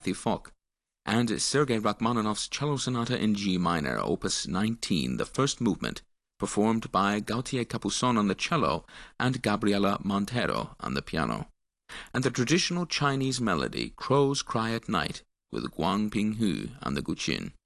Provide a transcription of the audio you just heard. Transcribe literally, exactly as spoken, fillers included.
Fock, and Sergei Rachmaninoff's Cello Sonata in G minor, opus nineteen, the first movement, performed by Gautier Capuçon on the cello and Gabriela Montero on the piano, and the traditional Chinese melody Crows Cry at Night with Guang Pinghu on the guqin.